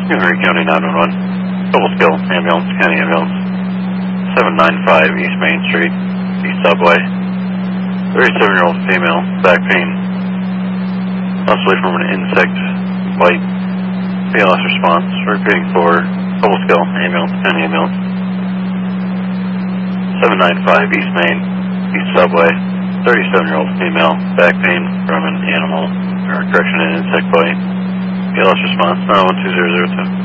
Henry County 911. Double skill, ambulance, county ambulance. 795 East Main Street, East Subway. 37-year-old female, back pain. Possibly from an insect bite. BLS response, repeating for double skill, ambulance, county ambulance. 795 East Main, East Subway. 37-year-old female, back pain from an animal, or correction, an insect bite. BLS response, 91200.